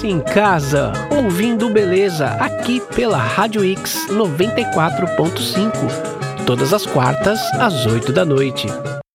em casa, ouvindo beleza, aqui pela Rádio X 94.5, todas as quartas às 8 da noite.